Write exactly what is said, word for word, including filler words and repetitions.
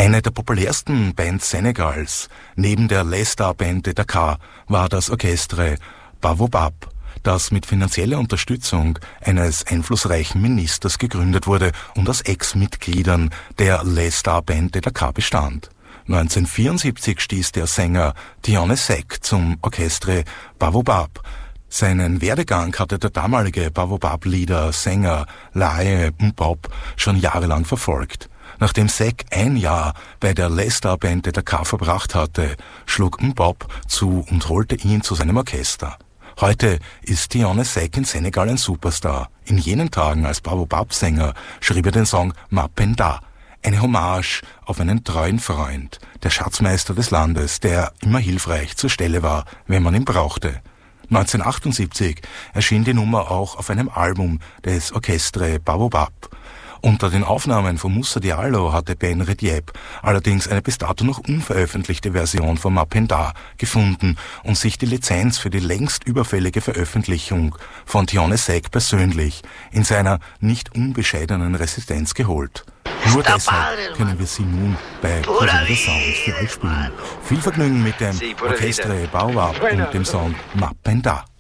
Eine der populärsten Bands Senegals, neben der Les Stars Band de Dakar, war das Orchestre Baobab, das mit finanzieller Unterstützung eines einflussreichen Ministers gegründet wurde und aus Ex-Mitgliedern der Les Stars Band de Dakar bestand. neunzehnhundertvierundsiebzig stieß der Sänger Thione Seck zum Orchestre Baobab. Seinen Werdegang hatte der damalige Baobab-Leader, Sänger Laye Mbop schon jahrelang verfolgt. Nachdem Seck ein Jahr bei der Les Stars Band de Dakar verbracht hatte, schlug Mbop zu und holte ihn zu seinem Orchester. Heute ist Thione Seck in Senegal ein Superstar. In jenen Tagen als Baobab-Sänger schrieb er den Song Mapenda, eine Hommage auf einen treuen Freund, der Schatzmeister des Landes, der immer hilfreich zur Stelle war, wenn man ihn brauchte. neunzehnhundertachtundsiebzig erschien die Nummer auch auf einem Album des Orchestre Baobab. Unter den Aufnahmen von Moussa Diallo hatte Ben Rediep allerdings eine bis dato noch unveröffentlichte Version von Mapenda gefunden und sich die Lizenz für die längst überfällige Veröffentlichung von Thione Seck persönlich in seiner nicht unbescheidenen Residenz geholt. Nur deshalb können wir sie nun bei Corinne Sounds für euch spielen. Viel Vergnügen mit dem Orchestre Baobab und dem Song Mapenda.